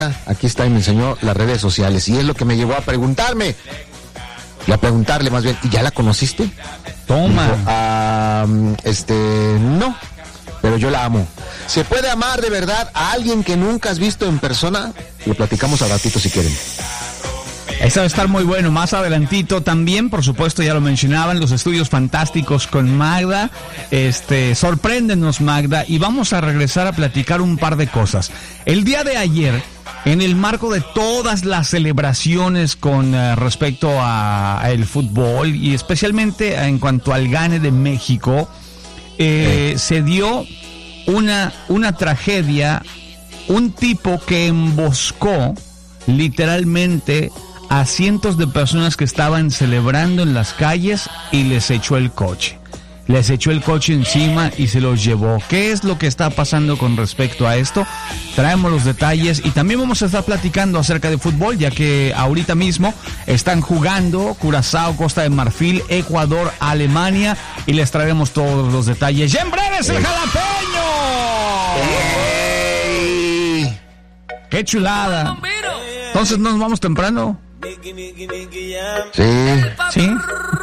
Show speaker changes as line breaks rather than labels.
aquí está, y me enseñó las redes sociales, y es lo que me llevó a preguntarle más bien, ¿y ya la conociste?
Toma.
Dijo, no, pero yo la amo. ¿Se puede amar de verdad a alguien que nunca has visto en persona? Lo platicamos al ratito si quieren.
Eso va a estar muy bueno. Más adelantito también, por supuesto, ya lo mencionaban, los estudios fantásticos con Magda. Sorpréndenos, Magda, y vamos a regresar a platicar un par de cosas. El día de ayer, en el marco de todas las celebraciones con respecto a el fútbol, y especialmente en cuanto al gane de México, se dio una tragedia, un tipo que emboscó literalmente a cientos de personas que estaban celebrando en las calles y les echó el coche. Les echó el coche encima y se los llevó. ¿Qué es lo que está pasando con respecto a esto? Traemos los detalles y también vamos a estar platicando acerca de fútbol, ya que ahorita mismo están jugando Curazao, Costa de Marfil, Ecuador, Alemania, y les traeremos todos los detalles. ¡Ya en breves el jalapeño!
¡Ey!
¡Qué chulada! Entonces nos vamos temprano.
Sí.
¿Sí?